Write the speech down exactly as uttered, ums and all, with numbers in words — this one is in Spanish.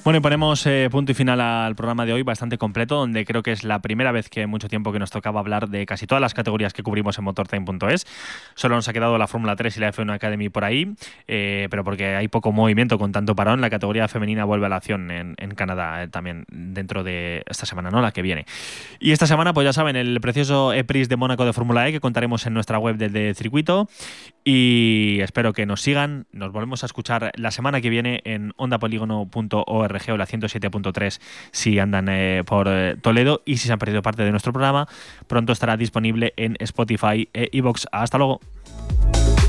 Bueno, y ponemos eh, punto y final al programa de hoy, bastante completo, donde creo que es la primera vez que en mucho tiempo que nos tocaba hablar de casi todas las categorías que cubrimos en motortime punto es. Solo nos ha quedado la Fórmula tres y la F uno Academy por ahí, eh, pero porque hay poco movimiento con tanto parón. La categoría femenina vuelve a la acción en, en Canadá eh, también dentro de esta semana, ¿no? La que viene. Y esta semana, pues ya saben, el precioso E-Prix de Mónaco de Fórmula E, que contaremos en nuestra web desde circuito. Y espero que nos sigan. Nos volvemos a escuchar la semana que viene en onda polígono punto org o la ciento siete punto tres si andan eh, por eh, Toledo, y si se han perdido parte de nuestro programa, pronto estará disponible en Spotify e iVoox. Hasta luego.